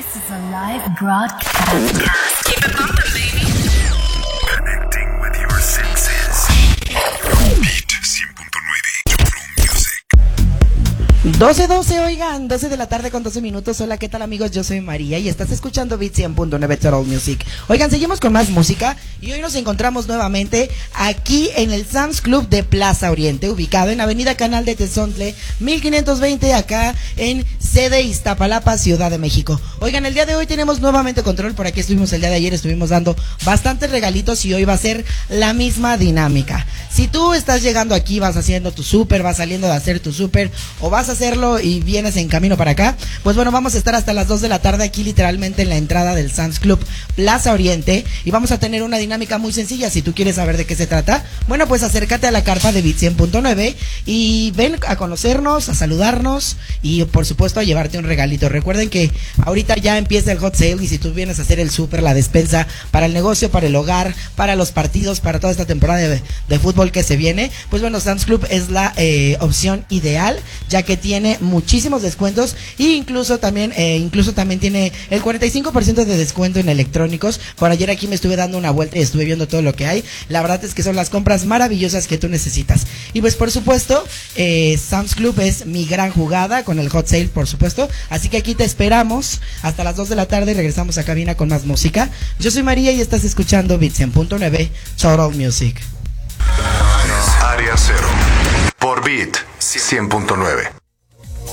This is a live broadcast. Keep it bumping, baby. Connecting with your senses. Beat 100.9 Music. 12:12, oigan, 12 de la tarde con 12 minutos. Hola, ¿qué tal, amigos? Yo soy María y estás escuchando Beat 100.9 Total Music. Oigan, seguimos con más música y hoy nos encontramos nuevamente aquí en el Sam's Club de Plaza Oriente, ubicado en Avenida Canal de Tezontle, 1520, acá en sede Iztapalapa, Ciudad de México. Oigan, el día de hoy tenemos nuevamente control. Por aquí estuvimos el día de ayer, estuvimos dando bastantes regalitos y hoy va a ser la misma dinámica. Si tú estás llegando aquí, vas haciendo tu súper, vas saliendo de hacer tu súper o vas a hacerlo y vienes en camino para acá, pues bueno, vamos a estar hasta las 2 de la tarde aquí literalmente en la entrada del Sam's Club Plaza Oriente y vamos a tener una dinámica muy sencilla. Si tú quieres saber de qué se trata, bueno, pues acércate a la carpa de Beat 100.9 y ven a conocernos, a saludarnos y por supuesto a llevarte un regalito. Recuerden que ahorita ya empieza el hot sale y si tú vienes a hacer el súper, la despensa para el negocio, para el hogar, para los partidos, para toda esta temporada de fútbol que se viene, pues bueno, Sam's Club es la opción ideal, ya que tiene muchísimos descuentos e incluso también tiene el 45% de descuento en electrónicos. Por ayer aquí me estuve dando una vuelta y estuve viendo todo lo que hay. La verdad es que son las compras maravillosas que tú necesitas. Y pues por supuesto, Sam's Club es mi gran jugada con el hot sale, por supuesto. Así que aquí te esperamos hasta las 2 de la tarde y regresamos a cabina con más música. Yo soy María y estás escuchando Beat 100.9 Total Music. Área 0 por Beat 100.9.